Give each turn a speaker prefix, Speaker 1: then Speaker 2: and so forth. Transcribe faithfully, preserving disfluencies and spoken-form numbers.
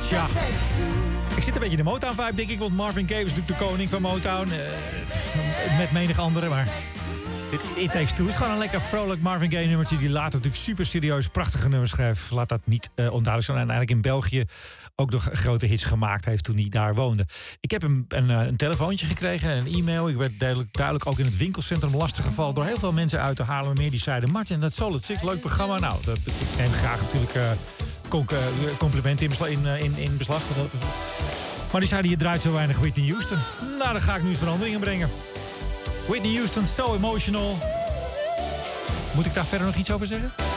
Speaker 1: Tja. Ik zit een beetje in de Motown-vibe, denk ik. Want Marvin Gaye is natuurlijk de koning van Motown. Uh, met menig andere, maar... It Takes Two is gewoon een lekker vrolijk Marvin Gaye nummertje. Die later natuurlijk super serieus prachtige nummers schrijft. Laat dat niet uh, onduidelijk zijn. En eigenlijk in België ook nog grote hits gemaakt heeft toen hij daar woonde. Ik heb een, een, een telefoontje gekregen, een e-mail. Ik werd duidelijk, duidelijk ook in het winkelcentrum lastiggevallen door heel veel mensen uit te halen. Meer die zeiden, Martin, dat is Solid Six, leuk programma. Nou, dat, ik neem graag natuurlijk uh, complimenten in beslag. In, in, in beslag. Maar die zeiden, je draait zo weinig Whitney Houston. Nou, dan ga ik nu eens veranderingen brengen. Whitney Houston, So Emotional. Moet ik daar verder nog iets over zeggen?